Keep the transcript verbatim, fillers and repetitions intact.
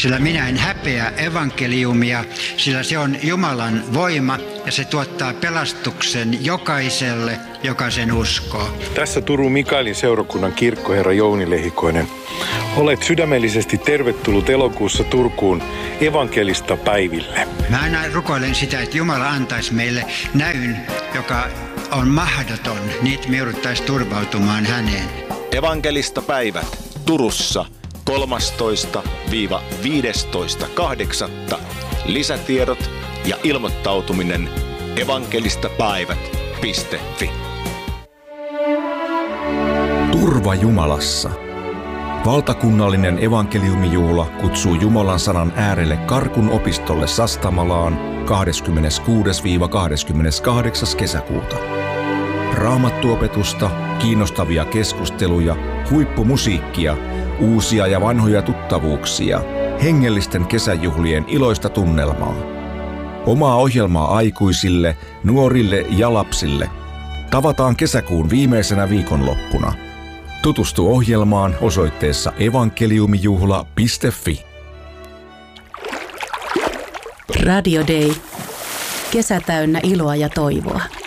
sillä minä en häpeä evankeliumia, sillä se on Jumalan voima ja se tuottaa pelastuksen jokaiselle, joka sen uskoo. Tässä Turun Mikaelin seurakunnan kirkkoherra Jouni Lehikoinen. Olet sydämellisesti tervetullut elokuussa Turkuun evankelista päiville. Mä aina rukoilen sitä, että Jumala antaisi meille näyn, joka on mahdoton, niin me jouduttaisiin turvautumaan häneen. Evankelista päivät Turussa kolmastoista viidestoista kahdeksatta Lisätiedot ja ilmoittautuminen evankelistapäivät piste fi. Turva Jumalassa. Valtakunnallinen evankeliumijuhla kutsuu Jumalan sanan äärelle Karkun opistolle Sastamalaan kahdeskymmeneskuudes kahdeskymmeneskahdeksas kesäkuuta. Raamattuopetusta, kiinnostavia keskusteluja, huippumusiikkia, uusia ja vanhoja tuttavuuksia, hengellisten kesäjuhlien iloista tunnelmaa. Omaa ohjelmaa aikuisille, nuorille ja lapsille. Tavataan kesäkuun viimeisenä viikonloppuna. Tutustu ohjelmaan osoitteessa evankeliumijuhla piste fi. Radio Day. Kesä täynnä iloa ja toivoa.